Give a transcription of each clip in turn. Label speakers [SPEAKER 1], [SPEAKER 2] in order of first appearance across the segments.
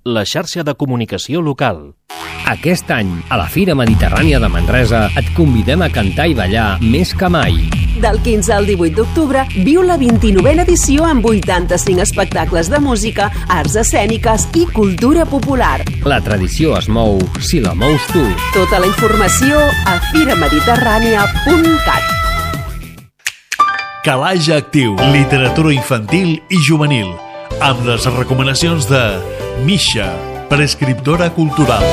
[SPEAKER 1] la xarxa de comunicació local.
[SPEAKER 2] Aquest any, a la Fira Mediterrània de Manresa, et convidem a cantar i ballar més que mai.
[SPEAKER 3] Del 15 al 18 d'octubre, viu la 29a edició amb 85 espectacles de música, arts escèniques i cultura popular.
[SPEAKER 2] La tradició es mou si la mous tu.
[SPEAKER 3] Tota la informació a firamediterrània.cat.
[SPEAKER 4] Calaix Actiu, literatura infantil i juvenil, amb les recomanacions de Misha, prescriptora cultural.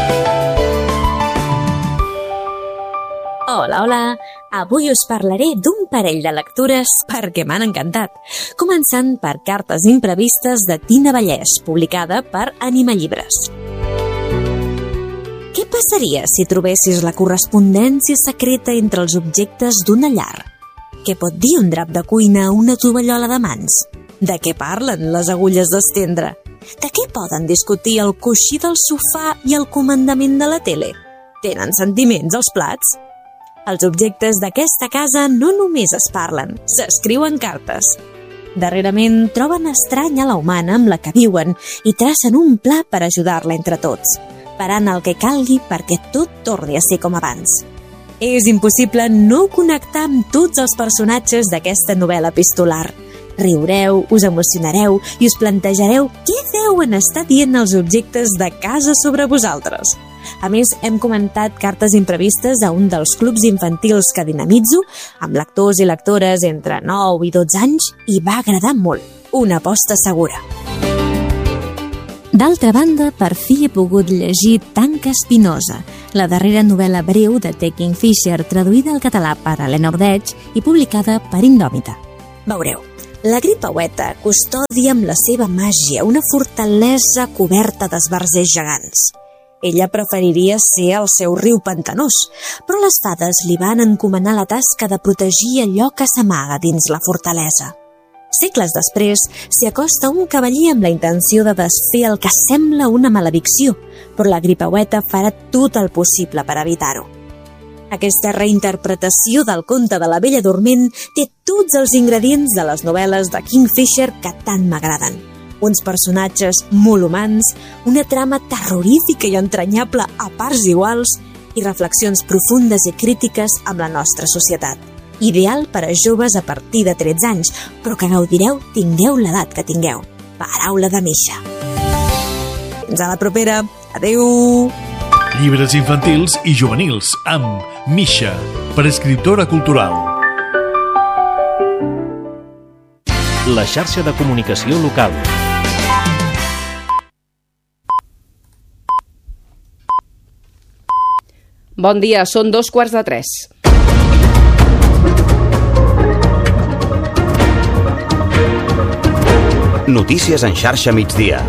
[SPEAKER 5] Hola, hola! Avui us parlaré d'un parell de lectures perquè m'han encantat. Començant per Cartes imprevistes de Tina Vallès, publicada per Anima Llibres. Què passaria si trobessis la correspondència secreta entre els objectes d'una llar? Què pot dir un drap de cuina a una tovallola de mans? De què parlen les agulles d'estendre? De què poden discutir el coixí del sofà i el comandament de la tele? Tenen sentiments els plats? Els objectes d'aquesta casa no només es parlen, s'escriuen cartes. Darrerament troben estranya la humana amb la que viuen i tracen un pla per ajudar-la entre tots, parant el que calgui perquè tot torni a ser com abans. És impossible no connectar amb tots els personatges d'aquesta novel·la epistolar. Riureu, us emocionareu i us plantejareu què deuen estar dient els objectes de casa sobre vosaltres. A més, hem comentat Cartes imprevistes a un dels clubs infantils que dinamitzo, amb lectors i lectores entre 9 i 12 anys, i va agradar molt. Una aposta segura. D'altra banda, per fi he pogut llegir Tanca Espinosa, la darrera novel·la breu de T. Kingfisher, traduïda al català per Helena Ordeig i publicada per Indòmita. Veureu, la gripaueta custodia amb la seva màgia una fortalesa coberta d'esbarzers gegants. Ella preferiria ser el seu riu pantanós, però les fades li van encomanar la tasca de protegir allò que s'amaga dins la fortalesa. Segles després, s'hi acosta un cavaller amb la intenció de desfer el que sembla una maledicció, però la gripaueta farà tot el possible per evitar-ho. Aquesta reinterpretació del conte de la Bella Dorment té tots els ingredients de les novel·les de Kingfisher que tant m'agraden. Uns personatges molt humans, una trama terrorífica i entranyable a parts iguals i reflexions profundes i crítiques amb la nostra societat. Ideal per a joves a partir de 13 anys, però que gaudireu tingueu l'edat que tingueu. Paraula de Misha. Fins a la propera. Adéu!
[SPEAKER 4] Llibres infantils i juvenils amb Misha, prescriptora cultural.
[SPEAKER 1] La xarxa de comunicació local.
[SPEAKER 6] Bon dia, són 2:45.
[SPEAKER 7] Notícies en xarxa migdia.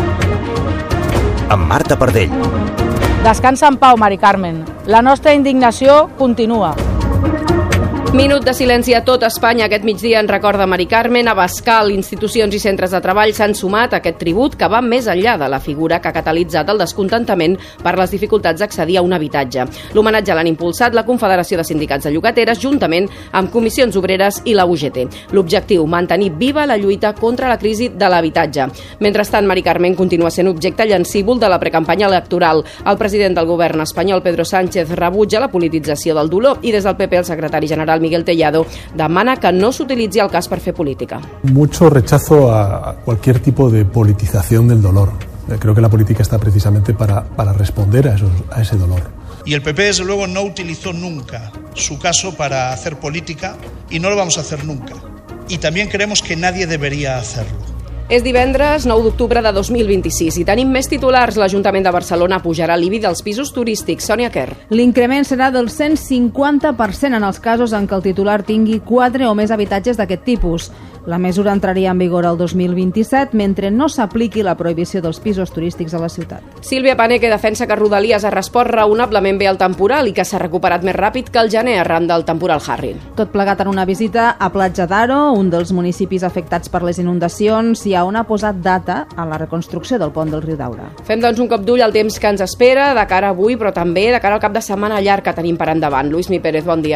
[SPEAKER 7] Amb Marta Pardell.
[SPEAKER 8] Descansa en pau, Mari Carmen. La nostra indignació continua.
[SPEAKER 6] Minut de silenci a tot Espanya aquest migdia en recorda Mari Carmen. Abascal, institucions i centres de treball s'han sumat a aquest tribut que va més enllà de la figura que ha catalitzat el descontentament per les dificultats d'accedir a un habitatge. L'homenatge l'han impulsat la Confederació de Sindicats de Llogateres juntament amb Comissions Obreres i la UGT. L'objectiu, mantenir viva la lluita contra la crisi de l'habitatge. Mentrestant, Mari Carmen continua sent objecte llancívol de la precampanya electoral. El president del govern espanyol, Pedro Sánchez, rebutja la politització del dolor i des del PP el secretari general Miguel Tellado demana que no s'utilitzi el cas per fer política.
[SPEAKER 9] Mucho rechazo a cualquier tipo de politización del dolor. Creo que la política está precisamente para responder a ese dolor.
[SPEAKER 10] Y el PP, desde luego, no utilizó nunca su caso para hacer política y no lo vamos a hacer nunca. Y también creemos que nadie debería hacerlo.
[SPEAKER 6] És divendres 9 d'octubre de 2026 i tenim més titulars. L'Ajuntament de Barcelona pujarà l'IBI dels pisos turístics. Sònia Kerr.
[SPEAKER 8] L'increment serà del 150% en els casos en què el titular tingui 4 o més habitatges d'aquest tipus. La mesura entraria en vigor el 2027 mentre no s'apliqui la prohibició dels pisos turístics a la ciutat.
[SPEAKER 6] Sílvia Paneque defensa que Rodalies ha respost raonablement bé al temporal i que s'ha recuperat més ràpid que el gener arran del temporal Harry.
[SPEAKER 8] Tot plegat en una visita a Platja d'Aro, un dels municipis afectats per les inundacions i on ha posat data a la reconstrucció del pont del riu Daura.
[SPEAKER 6] Fem doncs un cop d'ull al temps que ens espera de cara a avui, però també de cara al cap de setmana llarg que tenim per endavant. Luismi Pérez, bon dia.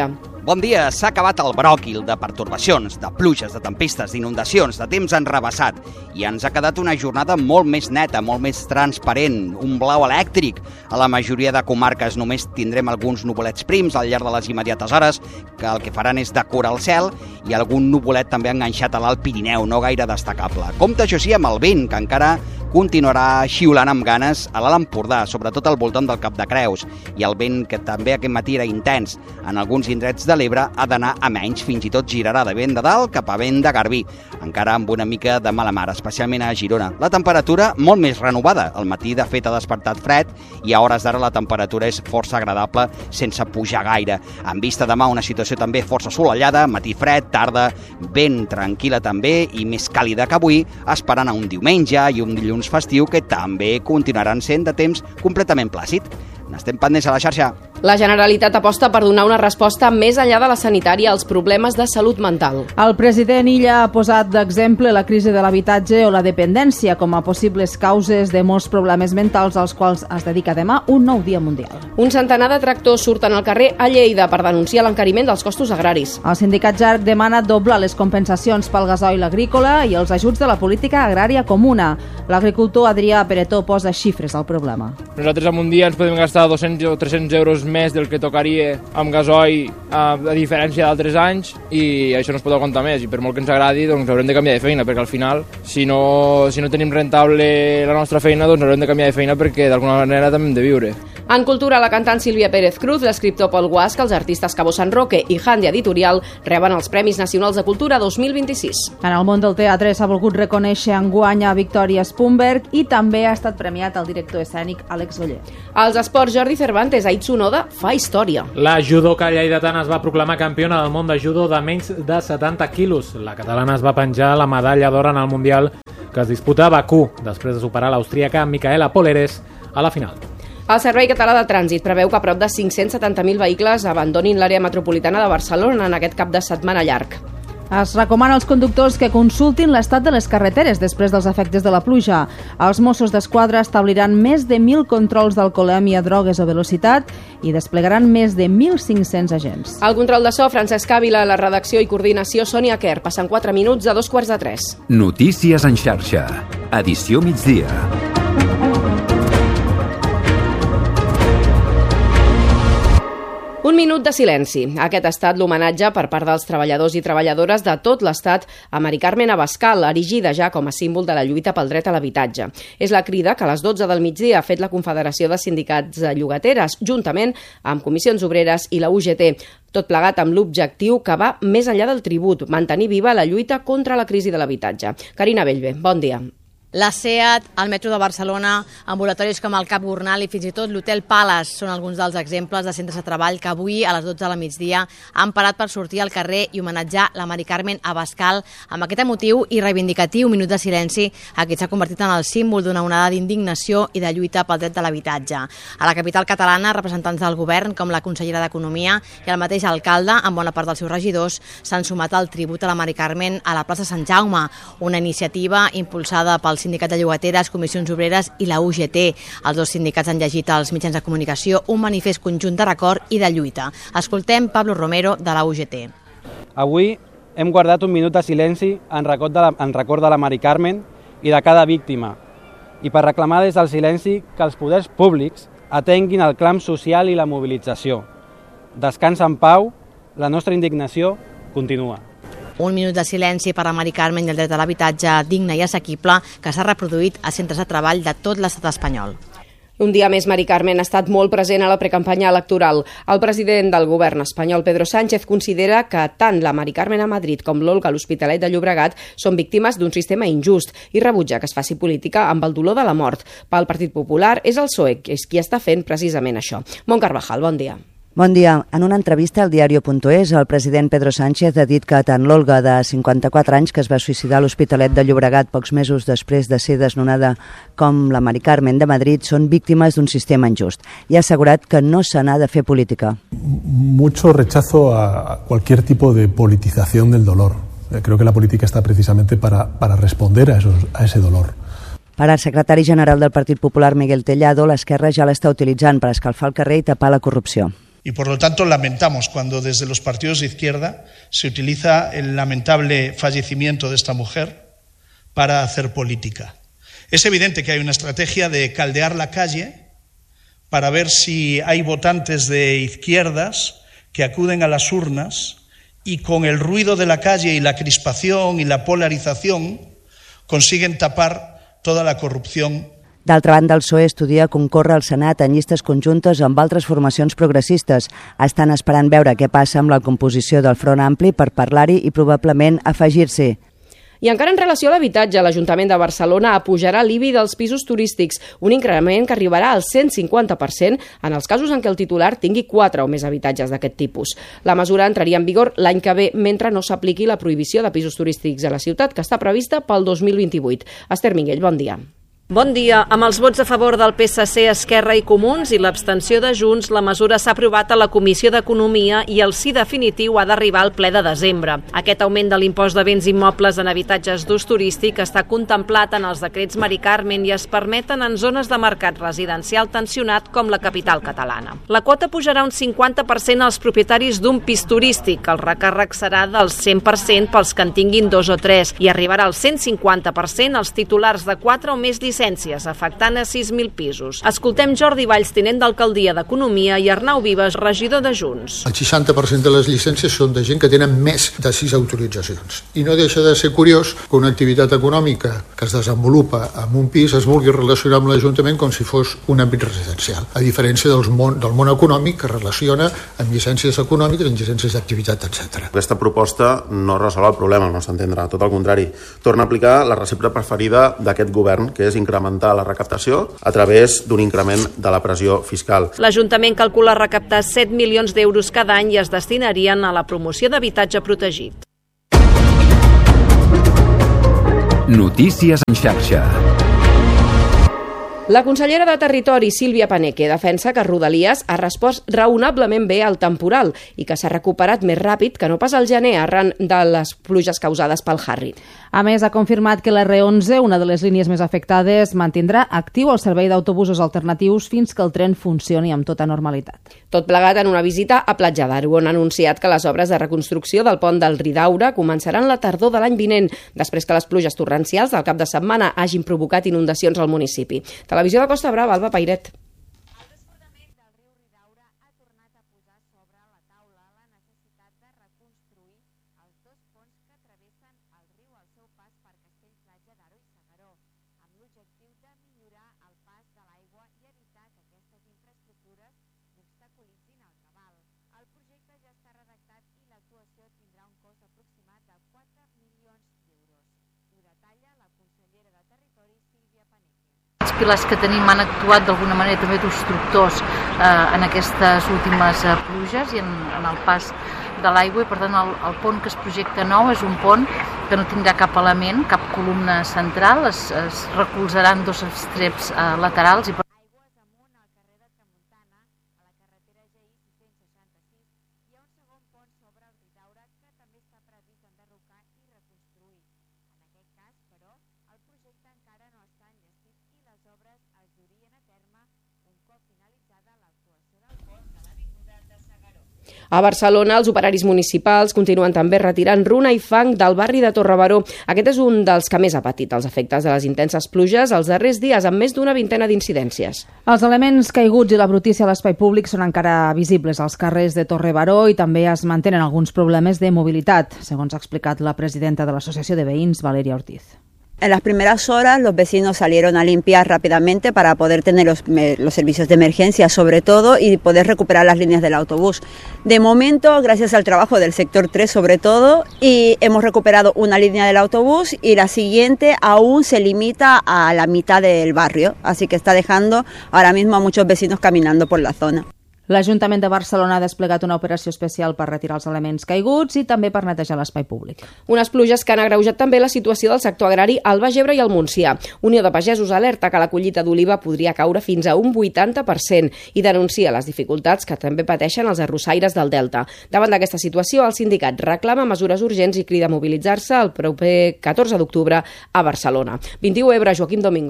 [SPEAKER 11] Bon dia, s'ha acabat el bròquil de pertorbacions, de pluges, de tempestes, d'inundacions, de temps enrevessat i ens ha quedat una jornada molt més neta, molt més transparent, un blau elèctric. A la majoria de comarques només tindrem alguns nuvolets prims al llarg de les immediates hores que el que faran és decorar el cel i algun nuvolet també enganxat a l'Alt Pirineu, no gaire destacable. Compte, això sí, amb el vent, que encara continuarà xiulant amb ganes a l'Alt Empordà, sobretot al voltant del Cap de Creus, i el vent, que també aquest matí era intens en alguns indrets de l'Ebre, ha d'anar a menys, fins i tot girarà de vent de dalt cap a vent de Garbí, encara amb una mica de mala mar, especialment a Girona. La temperatura molt més renovada, al matí de fet ha despertat fred i a hores d'ara la temperatura és força agradable sense pujar gaire. En vista demà una situació també força assolellada, matí fred, tarda, ben tranquil·la també i més càlida que avui, esperant a un diumenge i un dilluns festiu que també continuaran sent de temps completament plàcid. N'estem pendents a la xarxa.
[SPEAKER 6] La Generalitat aposta per donar una resposta més enllà de la sanitària als problemes de salut mental.
[SPEAKER 8] El president Illa ha posat d'exemple la crisi de l'habitatge o la dependència com a possibles causes de molts problemes mentals als quals es dedica demà un nou dia mundial.
[SPEAKER 6] Un centenar de tractors surten al carrer a Lleida per denunciar l'encariment dels costos agraris.
[SPEAKER 8] El sindicat JARC demana doblar les compensacions pel gasoil agrícola i els ajuts de la política agrària comuna. L'agricultor Adrià Peretó posa xifres al problema.
[SPEAKER 12] Nosaltres en un dia ens podem gastar 200 o 300 euros més del que tocaria amb gasoil a diferència d'altres anys i això no es pot aguantar més i per molt que ens agradi doncs haurem de canviar de feina perquè al final si no tenim rentable la nostra feina doncs haurem de canviar de feina perquè d'alguna manera també hem de viure.
[SPEAKER 6] En cultura, la cantant Sílvia Pérez Cruz, l'escriptor Pol Guasc, els artistes Cabo San Roque i Handia Editorial reben els Premis Nacionals de Cultura 2026.
[SPEAKER 8] En el món del teatre s'ha volgut reconèixer enguany a Victòria Spumberg i també ha estat premiat el director escènic Àlex Oller.
[SPEAKER 6] Als esports, Jordi Cervantes, Ait Tsunoda fa història.
[SPEAKER 13] La judoka lleidatana es va proclamar campiona del món de judo de menys de 70 quilos. La catalana es va penjar la medalla d'or en el Mundial que es disputa a Bakú, després de superar l'austríaca Micaela Poleres a la final.
[SPEAKER 6] El Servei Català de Trànsit preveu que prop de 570.000 vehicles abandonin l'àrea metropolitana de Barcelona en aquest cap de setmana llarg.
[SPEAKER 8] Es recomana als conductors que consultin l'estat de les carreteres després dels efectes de la pluja. Els Mossos d'Esquadra establiran més de 1.000 controls d'alcoholèmia, drogues o velocitat i desplegaran més de 1.500 agents.
[SPEAKER 6] Al control de so, Francesc Ávila, la redacció i coordinació, Sònia Quer. Passen 4 minuts a 2:45.
[SPEAKER 14] Notícies en xarxa. Edició migdia.
[SPEAKER 6] Un minut de silenci. Aquest ha estat l'homenatge per part dels treballadors i treballadores de tot l'Estat a Mari Carmen Abascal, erigida ja com a símbol de la lluita pel dret a l'habitatge. És la crida que a les 12 del migdia ha fet la Confederació de Sindicats Llogateres, juntament amb Comissions Obreres i la UGT. Tot plegat amb l'objectiu que va més enllà del tribut, mantenir viva la lluita contra la crisi de l'habitatge. Carina Bellver, bon dia.
[SPEAKER 15] La SEAT, el metro de Barcelona, ambulatoris com el Cap Gornal i fins i tot l'Hotel Palace són alguns dels exemples de centres de treball que avui a les 12 de la migdia han parat per sortir al carrer i homenatjar la Mari Carmen Abascal amb aquest emotiu i reivindicatiu minut de silenci que s'ha convertit en el símbol d'una onada d'indignació i de lluita pel dret de l'habitatge. A la capital catalana, representants del govern com la consellera d'Economia i el mateix alcalde, amb bona part dels seus regidors, s'han sumat al tribut a la Mari Carmen a la plaça Sant Jaume, una iniciativa impulsada pel Sindicat de Llogateres, Comissions Obreres i la UGT. Els dos sindicats han llegit als mitjans de comunicació un manifest conjunt de record i de lluita. Escoltem Pablo Romero, de la UGT.
[SPEAKER 16] Avui hem guardat un minut de silenci en record de la Mari Carmen i de cada víctima, i per reclamar des del silenci que els poders públics atenguin el clam social i la mobilització. Descansa en pau, la nostra indignació continua.
[SPEAKER 15] Un minut de silenci per a Mari Carmen i el dret a l'habitatge digne i assequible que s'ha reproduït a centres de treball de tot l'estat espanyol.
[SPEAKER 6] Un dia més, Mari Carmen ha estat molt present a la precampanya electoral. El president del govern espanyol, Pedro Sánchez, considera que tant la Mari Carmen a Madrid com l'Olga a l'Hospitalet de Llobregat són víctimes d'un sistema injust i rebutja que es faci política amb el dolor de la mort. Pel Partit Popular és el PSOE qui està fent precisament això. Mont Carvajal, bon dia.
[SPEAKER 17] Bon dia. En una entrevista al diario.es, el president Pedro Sánchez ha dit que tant l'Olga, de 54 anys, que es va suïcidar a l'Hospitalet de Llobregat pocs mesos després de ser desnonada, com la Mari Carmen de Madrid, són víctimes d'un sistema injust. I ha assegurat que no se n'ha de fer política.
[SPEAKER 9] Mucho rechazo a cualquier tipo de politización del dolor. Creo que la política está precisamente para responder a ese dolor.
[SPEAKER 17] Per al secretari general del Partit Popular, Miguel Tellado, l'esquerra ja l'està utilitzant per escalfar el carrer i tapar la corrupció.
[SPEAKER 10] Y por lo tanto lamentamos cuando desde los partidos de izquierda se utiliza el lamentable fallecimiento de esta mujer para hacer política. Es evidente que hay una estrategia de caldear la calle para ver si hay votantes de izquierdas que acuden a las urnas y con el ruido de la calle y la crispación y la polarización consiguen tapar toda la corrupción.
[SPEAKER 17] D'altra banda, el PSOE estudia concórrer al Senat en llistes conjuntes amb altres formacions progressistes. Estan esperant veure què passa amb la composició del Front Ampli per parlar-hi i probablement afegir-s'hi.
[SPEAKER 6] I encara en relació a l'habitatge, l'Ajuntament de Barcelona apujarà l'IBI dels pisos turístics, un increment que arribarà al 150% en els casos en què el titular tingui 4 o més habitatges d'aquest tipus. La mesura entraria en vigor l'any que ve mentre no s'apliqui la prohibició de pisos turístics a la ciutat, que està prevista pel 2028. Esther Minguell, bon dia.
[SPEAKER 18] Bon dia. Amb els vots a favor del PSC, Esquerra i Comuns i l'abstenció de Junts, la mesura s'ha aprovat a la Comissió d'Economia i el sí definitiu ha d'arribar al ple de desembre. Aquest augment de l'impost de béns immobles en habitatges d'ús turístic està contemplat en els decrets Mari Carmen i es permeten en zones de mercat residencial tensionat com la capital catalana. La quota pujarà un 50% als propietaris d'un pis turístic. El recàrrec serà del 100% pels que en tinguin 2 o 3 i arribarà al 150% als titulars de 4 o més llicències, afectant a 6.000 pisos. Escoltem Jordi Valls, tinent d'Alcaldia d'Economia, i Arnau Vives, regidor de Junts.
[SPEAKER 19] El 60% de les llicències són de gent que tenen més de 6 autoritzacions. I no deixa de ser curiós que una activitat econòmica que es desenvolupa en un pis es vulgui relacionar amb l'Ajuntament com si fos un àmbit residencial, a diferència del món econòmic que relaciona amb llicències econòmiques, amb llicències d'activitat, etc.
[SPEAKER 20] Aquesta proposta no resol el problema, al nostre entendre, tot el contrari. Torna a aplicar la recepta preferida d'aquest govern, que és incrementar la recaptació a través d'un increment de la pressió fiscal.
[SPEAKER 18] L'Ajuntament calcula recaptar 7 milions d'euros cada any i es destinarien a la promoció d'habitatge protegit.
[SPEAKER 14] Notícies en xarxa.
[SPEAKER 6] La consellera de Territori, Sílvia Paneque, defensa que Rodalies ha respost raonablement bé al temporal i que s'ha recuperat més ràpid que no pas al gener arran de les pluges causades pel Harry.
[SPEAKER 8] A més, ha confirmat que la R11, una de les línies més afectades, mantindrà actiu el servei d'autobusos alternatius fins que el tren funcioni amb tota normalitat.
[SPEAKER 6] Tot plegat en una visita a Platja d'Aro, on ha anunciat que les obres de reconstrucció del pont del Ridaura començaran la tardor de l'any vinent, després que les pluges torrencials del cap de setmana hagin provocat inundacions al municipi. Televisió de Costa Brava, Alba Pairet.
[SPEAKER 21] Els pilars que tenim han actuat d'alguna manera també d'obstructors en aquestes últimes pluges i en el pas de l'aigua, i per tant el pont que es projecta nou és un pont que no tindrà cap element, cap columna central, es recolzaran 2 estreps laterals i
[SPEAKER 6] A Barcelona, els operaris municipals continuen també retirant runa i fang del barri de Torre Baró. Aquest és un dels que més ha patit els efectes de les intenses pluges els darrers dies, amb més d'una vintena d'incidències.
[SPEAKER 8] Els elements caiguts i la brutícia a l'espai públic són encara visibles als carrers de Torre Baró i també es mantenen alguns problemes de mobilitat, segons ha explicat la presidenta de l'Associació de Veïns, Valeria Ortiz.
[SPEAKER 22] En las primeras horas los vecinos salieron a limpiar rápidamente para poder tener los servicios de emergencia sobre todo y poder recuperar las líneas del autobús. De momento, gracias al trabajo del sector 3 sobre todo, y hemos recuperado una línea del autobús y la siguiente aún se limita a la mitad del barrio, así que está dejando ahora mismo a muchos vecinos caminando por la zona.
[SPEAKER 8] L'Ajuntament de Barcelona ha desplegat una operació especial per retirar els elements caiguts i també per netejar l'espai públic.
[SPEAKER 6] Unes pluges que han agreujat també la situació del sector agrari al Baix Ebre i al Montsià. Unió de Pagesos alerta que la collita d'oliva podria caure fins a un 80% i denuncia les dificultats que també pateixen els arrossaires del Delta. Davant d'aquesta situació, el sindicat reclama mesures urgents i crida a mobilitzar-se el proper 14 d'octubre a Barcelona. 21 Ebre, Joaquim Domingo.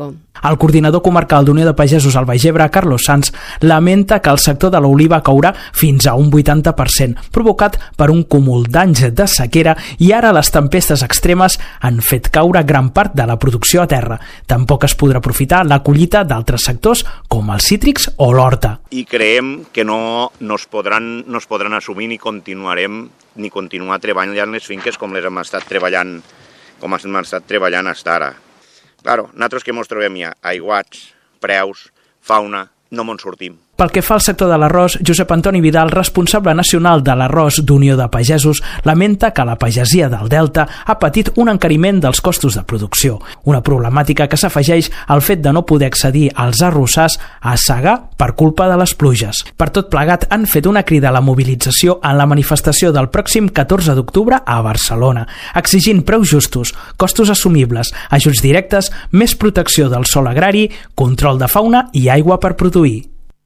[SPEAKER 2] El coordinador comarcal d'Unió de Pagesos al Baix Ebre, Carlos Sanz, lamenta que el sector de l'oliva caurà fins a un 80%, provocat per un cúmul d'anys de sequera, i ara les tempestes extremes han fet caure gran part de la producció a terra. Tampoc es podrà aprofitar la collita d'altres sectors com els cítrics o l'horta.
[SPEAKER 3] I creiem que no es podran assumir ni continuar treballant les finques com les hem estat treballant fins ara. Claro, nosaltres que ens trobem ja aiguats, preus, fauna, no me'n sortim.
[SPEAKER 2] Pel que fa al sector de l'arròs, Josep Antoni Vidal, responsable nacional de l'arròs d'Unió de Pagesos, lamenta que la pagesia del Delta ha patit un encariment dels costos de producció, una problemàtica que s'afegeix al fet de no poder accedir als arrossars a segar per culpa de les pluges. Per tot plegat, han fet una crida a la mobilització en la manifestació del pròxim 14 d'octubre a Barcelona, exigint preus justos, costos assumibles, ajuts directes, més protecció del sòl agrari, control de fauna i aigua per produir.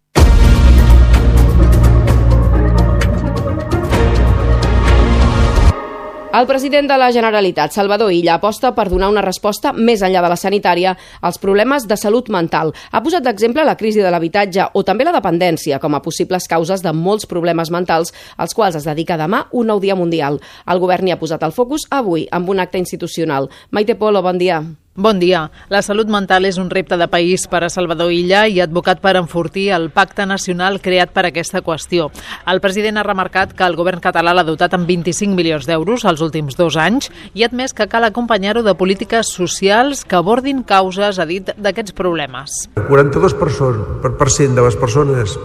[SPEAKER 6] El president de la Generalitat, Salvador Illa, aposta per donar una resposta més enllà de la sanitària als problemes de salut mental. Ha posat d'exemple la crisi de l'habitatge o també la dependència com a possibles causes de molts problemes mentals als quals es dedica demà un nou dia mundial. El govern hi ha posat el focus avui amb un acte institucional. Maite Polo, bon dia.
[SPEAKER 23] Bon dia. La salut mental és un repte de país per a Salvador Illa i ha advocat per enfortir el pacte nacional creat per aquesta qüestió. El president ha remarcat que el govern català l'ha dotat amb 25 milions d'euros els últims 2 anys i ha admès que cal acompanyar-ho de polítiques socials que abordin causes, ha dit, d'aquests problemes.
[SPEAKER 24] El 42% de les persones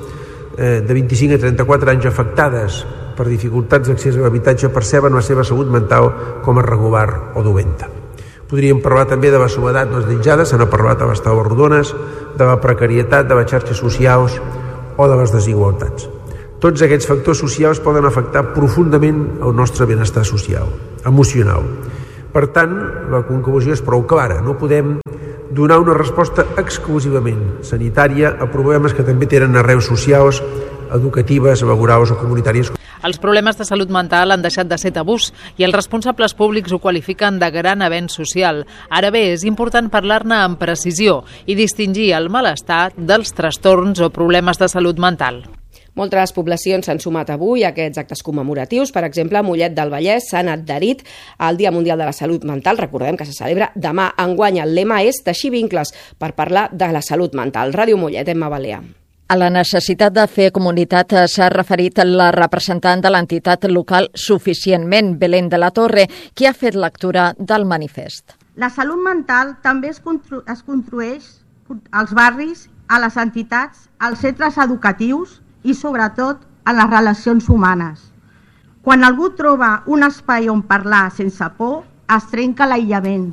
[SPEAKER 24] de 25 a 34 anys afectades per dificultats d'accés a l'habitatge perceben la seva salut mental com a regular o dolenta. Podríem parlar també de la soledat no desitjada, se n'ha parlat a les taules rodones, de la precarietat, de les xarxes socials o de les desigualtats. Tots aquests factors socials poden afectar profundament el nostre benestar social, emocional. Per tant, la conclusió és prou clara. No podem donar una resposta exclusivament sanitària a problemes que també tenen arrels socials, educatives, laborals o comunitàries.
[SPEAKER 23] Els problemes de salut mental han deixat de ser tabús i els responsables públics ho qualifiquen de gran avenç social. Ara bé, és important parlar-ne amb precisió i distingir el malestar dels trastorns o problemes de salut mental.
[SPEAKER 6] Moltes poblacions s'han sumat avui a aquests actes commemoratius. Per exemple, a Mollet del Vallès s'han adherit al Dia Mundial de la Salut Mental. Recordem que se celebra demà. Enguany el lema és teixir vincles per parlar de la salut mental. Ràdio Mollet, Emma Balea.
[SPEAKER 25] A la necessitat de fer comunitat s'ha referit la representant de l'entitat local Suficientment, Belén de la Torre, qui ha fet lectura del manifest.
[SPEAKER 26] La salut mental també es construeix als barris, a les entitats, als centres educatius i, sobretot, en les relacions humanes. Quan algú troba un espai on parlar sense por, es trenca l'aïllament.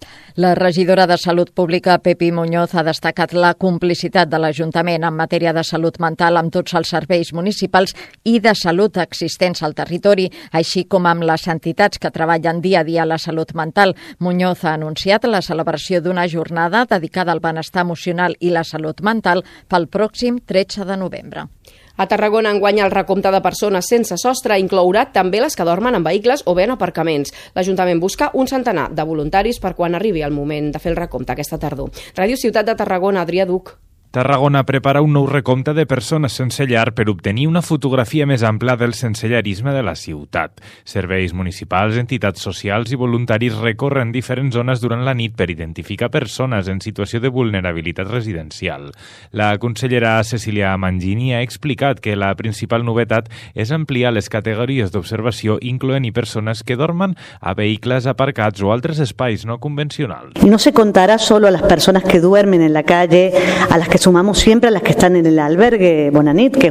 [SPEAKER 25] La regidora de Salut Pública, Pepi Muñoz, ha destacat la complicitat de l'Ajuntament en matèria de salut mental amb tots els serveis municipals i de salut existents al territori, així com amb les entitats que treballen dia a dia a la salut mental. Muñoz ha anunciat la celebració d'una jornada dedicada al benestar emocional i la salut mental pel pròxim 13 de novembre.
[SPEAKER 6] A Tarragona enguany el recompte de persones sense sostre inclourà també les que dormen en vehicles o bé en aparcaments. L'Ajuntament busca un centenar de voluntaris per quan arribi el moment de fer el recompte aquesta tardor. Ràdio Ciutat de Tarragona, Adrià Duc.
[SPEAKER 27] Tarragona prepara un nou recompte de persones sense llar per obtenir una fotografia més ampla del sensellarisme de la ciutat. Serveis municipals, entitats socials i voluntaris recorren diferents zones durant la nit per identificar persones en situació de vulnerabilitat residencial. La consellera Cecília Mangini ha explicat que la principal novetat és ampliar les categories d'observació, incloent-hi persones que dormen a vehicles aparcats o altres espais no convencionals.
[SPEAKER 28] No se contará solo a las personas que duermen en la calle, a las que sumamos siempre a las que están en el albergue Bonanit, que es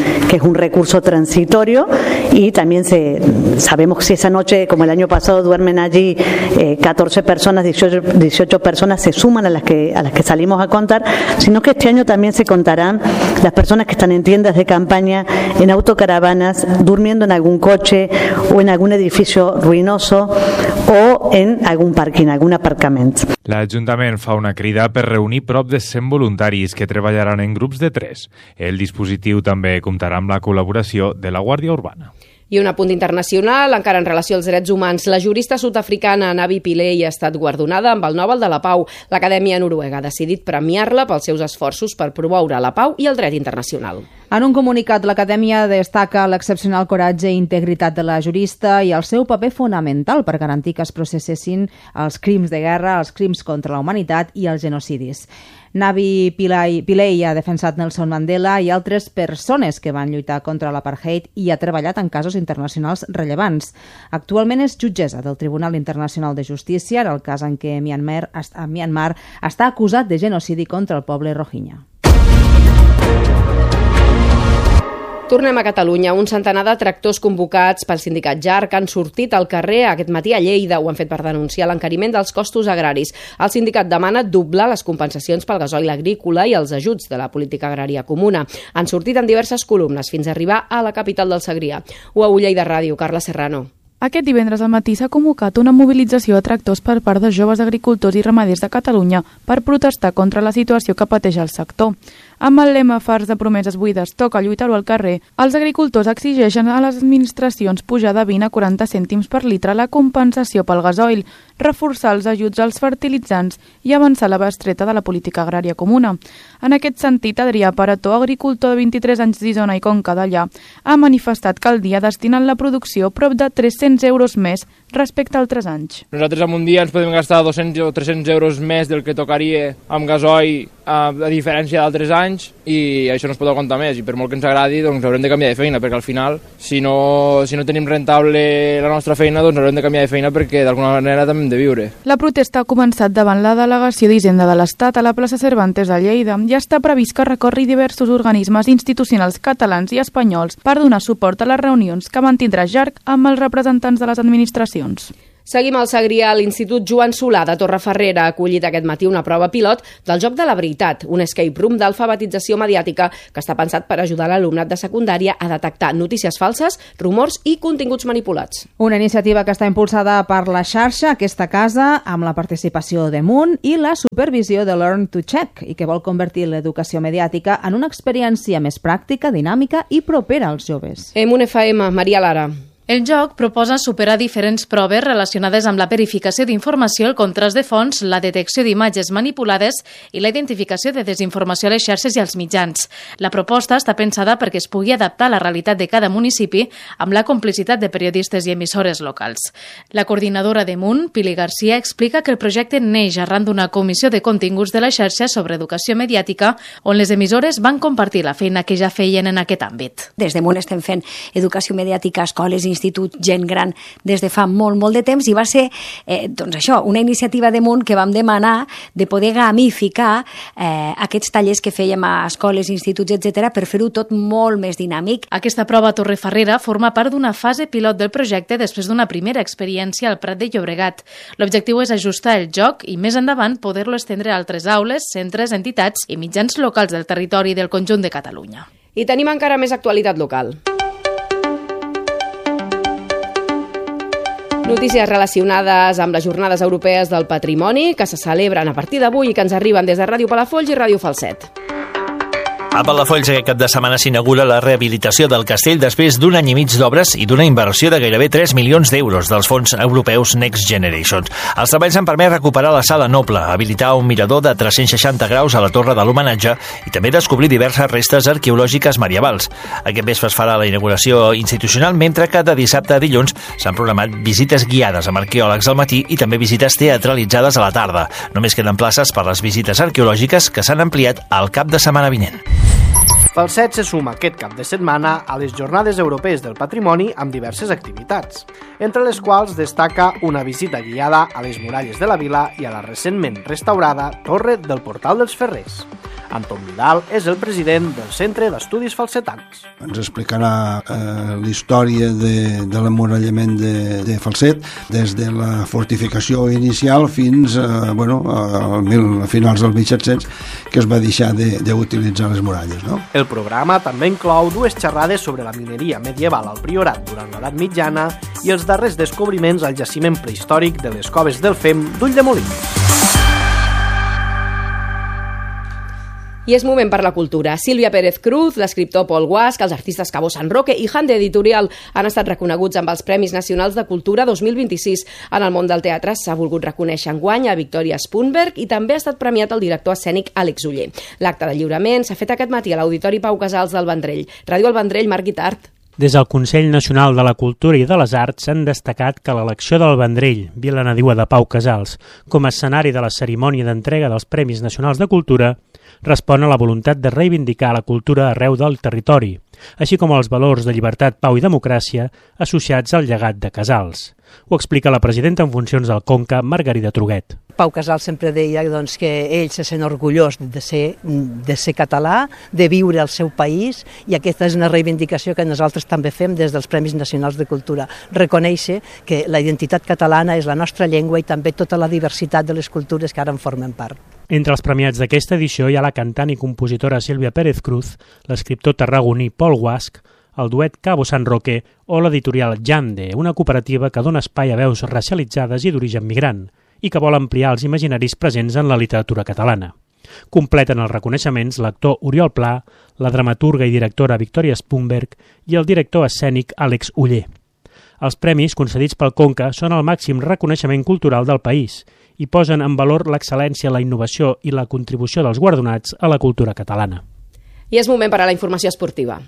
[SPEAKER 28] un recurso transitorio, y también sabemos que si esa noche, como el año pasado, duermen allí 14 personas, 18 personas se suman a las que salimos a contar, sino que este año también se contarán las personas que están en tiendas de campaña, en autocaravanas, durmiendo en algún coche o en algún edificio ruinoso o en algun parking, algun aparcament.
[SPEAKER 27] L'Ajuntament fa una crida per reunir prop de 100 voluntaris que treballaran en grups de 3. El dispositiu també comptarà amb la col·laboració de la Guàrdia Urbana.
[SPEAKER 6] I un apunt internacional, encara en relació als drets humans. La jurista sud-africana Navi Pillay ha estat guardonada amb el Nobel de la Pau. L'Acadèmia Noruega ha decidit premiar-la pels seus esforços per promoure la pau i el dret internacional.
[SPEAKER 8] En un comunicat, l'Acadèmia destaca l'excepcional coratge i integritat de la jurista i el seu paper fonamental per garantir que es processessin els crims de guerra, els crims contra la humanitat i els genocidis. Navi Pillay ha defensat Nelson Mandela i altres persones que van lluitar contra l'apartheid i ha treballat en casos internacionals rellevants. Actualment és jutgessa del Tribunal Internacional de Justícia en el cas en què Myanmar està acusat de genocidi contra el poble rohingya.
[SPEAKER 6] Tornem a Catalunya. Un centenar de tractors convocats pel sindicat JARC han sortit al carrer aquest matí a Lleida. Ho han fet per denunciar l'encariment dels costos agraris. El sindicat demana doblar les compensacions pel gasoil agrícola i els ajuts de la política agrària comuna. Han sortit en diverses columnes fins a arribar a la capital del Segrià. Ho a Lleida Ràdio, Carla Serrano.
[SPEAKER 1] Aquest divendres al matí s'ha convocat una mobilització de tractors per part de joves agricultors i ramaders de Catalunya per protestar contra la situació que pateix el sector. Amb el lema Fars de promeses buides, toca lluitar-ho al carrer, els agricultors exigeixen a les administracions pujar de 20 a 40 cèntims per litre la compensació pel gasoil, reforçar els ajuts als fertilitzants i avançar la bestreta de la política agrària comuna. En aquest sentit, Adrià Parató, agricultor de 23 anys d'Isona i Conca d'Allà, ha manifestat que al dia destinen la producció prop de 300 euros més respecte a altres anys.
[SPEAKER 4] Nosaltres en un dia ens podem gastar 200 o 300 euros més del que tocaria amb gasoil a diferència d'altres anys i això no es pot aguantar més i per molt que ens agradi doncs haurem de canviar de feina perquè al final si no tenim rentable la nostra feina doncs haurem de canviar de feina perquè d'alguna manera també hem de viure.
[SPEAKER 1] La protesta ha començat davant la delegació d'Hisenda de l'Estat a la plaça Cervantes de Lleida i està previst que recorri diversos organismes institucionals catalans i espanyols per donar suport a les reunions que mantindrà JARC amb els representants de les administracions.
[SPEAKER 6] Seguim al Segrià. L'Institut Joan Solà de Torrefarrera ha acollit aquest matí una prova pilot del Joc de la Veritat, un escape room d'alfabetització mediàtica que està pensat per ajudar l'alumnat de secundària a detectar notícies falses, rumors i continguts manipulats.
[SPEAKER 8] Una iniciativa que està impulsada per la xarxa Aquesta Casa, amb la participació de Munt i la supervisió de Learn to Check, i que vol convertir l'educació mediàtica en una experiència més pràctica, dinàmica i propera als joves.
[SPEAKER 6] Munt FM, Maria Lara.
[SPEAKER 23] El joc proposa superar diferents proves relacionades amb la verificació d'informació, el contrast de fonts, la detecció d'imatges manipulades i la identificació de desinformació a les xarxes i als mitjans. La proposta està pensada perquè es pugui adaptar a la realitat de cada municipi amb la complicitat de periodistes i emissores locals. La coordinadora de Munt, Pili Garcia, explica que el projecte neix arran d'una comissió de continguts de la xarxa sobre educació mediàtica on les emissores van compartir la feina que ja feien en aquest àmbit.
[SPEAKER 5] Des de Munt estem fent educació mediàtica a escoles i institut, gent gran, des de fa molt de temps i va ser, doncs això, una iniciativa de Munt que vam demanar de poder gamificar aquests tallers que fèiem a escoles, instituts, etc., per fer-ho tot molt més dinàmic.
[SPEAKER 23] Aquesta prova a Torrefarrera forma part d'una fase pilot del projecte després d'una primera experiència al Prat de Llobregat. L'objectiu és ajustar el joc i més endavant poder-lo estendre a altres aules, centres, entitats i mitjans locals del territori del conjunt de Catalunya.
[SPEAKER 6] I tenim encara més actualitat local. Notícies relacionades amb les Jornades Europees del Patrimoni que se celebren a partir d'avui i que ens arriben des de Ràdio Palafolls i Ràdio Falset.
[SPEAKER 7] A Palafolls aquest cap de setmana s'inaugura la rehabilitació del castell després d'un any i mig d'obres i d'una inversió de gairebé 3 milions d'euros dels fons europeus Next Generation. Els treballs han permès recuperar la sala noble, habilitar un mirador de 360 graus a la torre de l'homenatge i també descobrir diverses restes arqueològiques medievals. Aquest vespre es farà la inauguració institucional, mentre que de dissabte a dilluns s'han programat visites guiades amb arqueòlegs al matí i també visites teatralitzades a la tarda. Només queden places per les visites arqueològiques que s'han ampliat al cap de setmana vinent.
[SPEAKER 11] Falset se suma aquest cap de setmana a les Jornades Europees del Patrimoni amb diverses activitats, entre les quals destaca una visita guiada a les muralles de la vila i a la recentment restaurada Torre del Portal dels Ferrers. Anton Vidal és el president del Centre d'Estudis Falsetans.
[SPEAKER 12] Ens explicarà la història de l'emmurallament de Falset, des de la fortificació inicial fins a finals del 1700, que es va deixar d'utilitzar les muralles. No?
[SPEAKER 11] El programa també inclou dues xerrades sobre la mineria medieval al Priorat durant l'edat mitjana i els darrers descobriments al jaciment prehistòric de les coves del Fem d'Ulldemolins.
[SPEAKER 6] I és moment per la cultura. Sílvia Pérez Cruz, l'escriptor Pol Guasch, els artistes Cabo San Roque i Hande Editorial han estat reconeguts amb els Premis Nacionals de Cultura 2026. En el món del teatre s'ha volgut reconèixer enguany a Victoria Spunberg i també ha estat premiat el director escènic Àlex Oller. L'acte de lliurament s'ha fet aquest matí a l'Auditori Pau Casals del Vendrell. Ràdio El Vendrell, Marc Guitart.
[SPEAKER 9] Des del Consell Nacional de la Cultura i de les Arts s'han destacat que l'elecció del Vendrell, vila nadiua de Pau Casals, com a escenari de la cerimònia d'entrega dels Premis Nacionals de Cultura, respon a la voluntat de reivindicar la cultura arreu del territori, així com els valors de llibertat, pau i democràcia associats al llegat de Casals. Ho explica la presidenta en funcions del Conca, Margarida Truguet.
[SPEAKER 10] Pau Casals sempre deia doncs, que ell se sent orgullós de ser català, de viure al seu país, i aquesta és una reivindicació que nosaltres també fem des dels Premis Nacionals de Cultura. Reconèixer que la identitat catalana és la nostra llengua i també tota la diversitat de les cultures que ara en formen part.
[SPEAKER 9] Entre els premiats d'aquesta edició hi ha la cantant i compositora Sílvia Pérez Cruz, l'escriptor tarragoní Pol Guasch, el duet Cabo San Roque o l'editorial Jande, una cooperativa que dona espai a veus racialitzades i d'origen migrant i que vol ampliar els imaginaris presents en la literatura catalana. Completen els reconeixements l'actor Oriol Pla, la dramaturga i directora Victoria Spunberg i el director escènic Àlex Oller. Els premis concedits pel Conca són el màxim reconeixement cultural del país i posen en valor l'excel·lència, la innovació i la contribució dels guardonats a la cultura catalana.
[SPEAKER 6] I és moment per a la informació esportiva,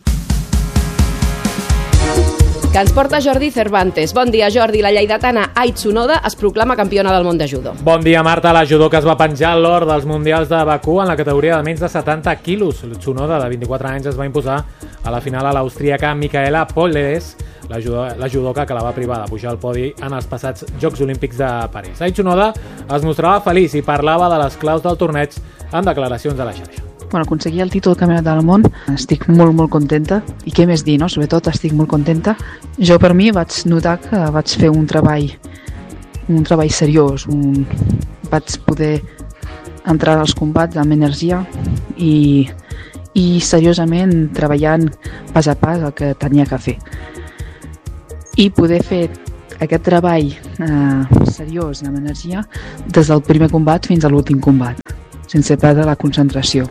[SPEAKER 6] que ens porta Jordi Cervantes. Bon dia, Jordi. La lleidatana Ai Tsunoda es proclama campiona del món de judo.
[SPEAKER 13] Bon dia, Marta. La judoka es va penjar l'or dels Mundials de Bakú en la categoria de menys de 70 quilos. Tsunoda, de 24 anys, es va imposar a la final a l'austríaca Micaela Polleres, la judoka que la va privar de pujar al podi en els passats Jocs Olímpics de París. Ai Tsunoda es mostrava feliç i parlava de les claus del torneig en declaracions a la xarxa.
[SPEAKER 15] Bueno, aconseguir el títol campionat del món, estic molt contenta, i què més dir, no? Sobretot estic molt contenta. Jo per mi vaig notar que vaig fer un treball seriós, vaig poder entrar als combats amb energia i seriosament treballant pas a pas el que tenia que fer. I poder fer aquest treball seriós amb energia des del primer combat fins a l'últim combat, sense perdre la concentració.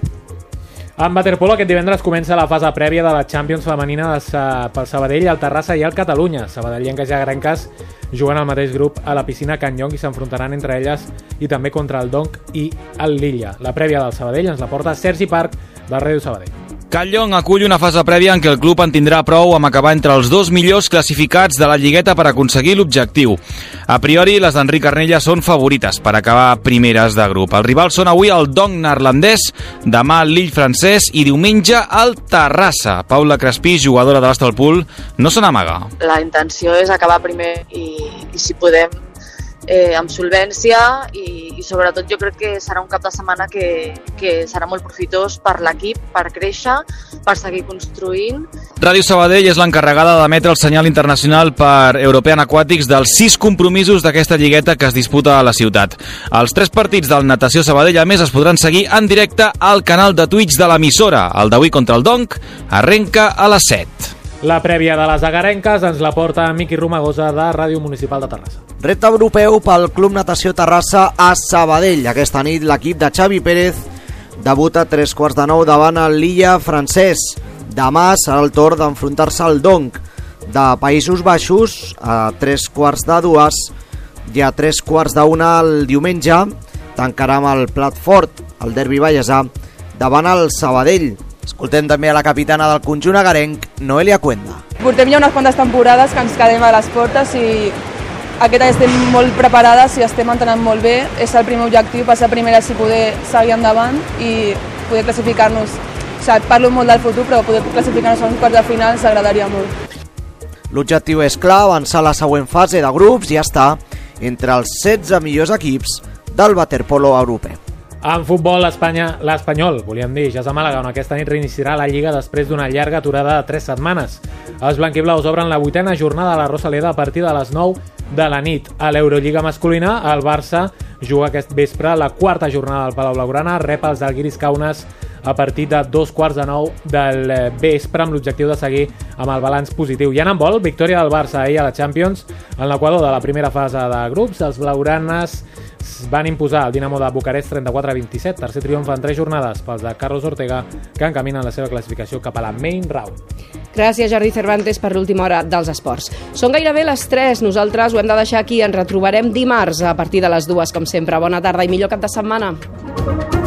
[SPEAKER 13] En waterpolo aquest divendres comença la fase prèvia de la Champions femenina pel Sabadell, el Terrassa i el Catalunya. Sabadellenques i agrenques juguen al mateix grup a la piscina Can Llong i s'enfrontaran entre elles i també contra el Donc i el Lilla. La prèvia del Sabadell ens la porta Sergi Parc de Ràdio Sabadell.
[SPEAKER 16] Can Llong acull una fase prèvia en què el club en tindrà prou amb acabar entre els 2 millors classificats de la lligueta per aconseguir l'objectiu. A priori, les d'Enric Arnella són favorites per acabar primeres de grup. Els rivals són avui el Donc neerlandès, demà el Lille francès i diumenge el Terrassa. Paula Crespí, jugadora de l'Hostalpool, no se n'amaga.
[SPEAKER 17] La intenció és acabar primer i si podem amb solvència i sobretot jo crec que serà un cap de setmana que serà molt profitós per l'equip, per créixer, per seguir construint.
[SPEAKER 16] Ràdio Sabadell és l'encarregada d'emetre el senyal internacional per European Aquatics dels 6 compromisos d'aquesta lligueta que es disputa a la ciutat. Els 3 partits del Natació Sabadell a més es podran seguir en directe al canal de Twitch de l'emissora. El d'avui contra el Donc arrenca a les 7.
[SPEAKER 13] La prèvia de les agarenques ens la porta Miqui Romagosa de Ràdio Municipal de Terrassa.
[SPEAKER 19] Repte europeu pel Club Natació Terrassa a Sabadell. Aquesta nit l'equip de Xavi Pérez debuta a 8:45 davant el Lilla francès. Demà serà el torn d'enfrontar-se al Donc de Països Baixos a 2:15 i a 2:15 el diumenge tancarà amb el plat fort, el derbi vallesà, davant el Sabadell. Escoltem també a la capitana del conjunt agarenc, Noelia Cuenda.
[SPEAKER 20] Portem ja unes quantes temporades que ens quedem a les portes i aquest any estem molt preparades i estem entrenant molt bé. És el primer objectiu, passar primeres i poder seguir endavant i poder classificar-nos. O sigui, parlo molt del futur, però poder classificar-nos a uns quarts de final ens agradaria molt.
[SPEAKER 19] L'objectiu és clar, avançar a la següent fase de grups i estar entre els 16 millors equips del waterpolo europeu.
[SPEAKER 13] En futbol, l'Espanyol, volíem dir, ja és a Màlaga, on aquesta nit reiniciarà la Lliga després d'una llarga aturada de 3 setmanes. Els blanquiblaus obren la 8a jornada a la Rosaleda a partir de les 9 de la nit. A l'Eurolliga masculina, el Barça juga aquest vespre la 4a jornada del Palau Blaugrana, rep els Žalgiris Kaunas a partir de 2:15 del vespre amb l'objectiu de seguir amb el balanç positiu. I en handbol, victòria del Barça ahir a la Champions en l'equador de la primera fase de grups. Els blaugranes van imposar el Dinamo de Bucarest 34-27, tercer triomf en 3 jornades pels de Carlos Ortega, que encaminen la seva classificació cap a la main round.
[SPEAKER 6] Gràcies, Jordi Cervantes, per l'última hora dels esports. Són gairebé les 3, nosaltres ho hem de deixar aquí, ens retrobarem dimarts a partir de les 2, com sempre. Bona tarda i millor cap de setmana.